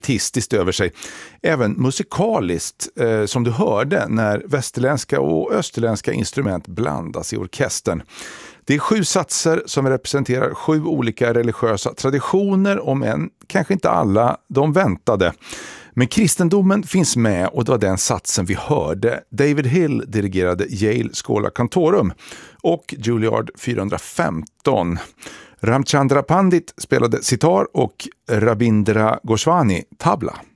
pietistiskt över sig. Även musikaliskt, som du hörde när västerländska och österländska instrument blandas i orkestern. Det är 7 satser som representerar 7 olika religiösa traditioner, om än kanske inte alla de väntade. Men kristendomen finns med, och det var den satsen vi hörde. David Hill dirigerade Yale Schola Cantorum och Juilliard 415. Ramchandra Pandit spelade sitar och Rabindra Goswami tabla.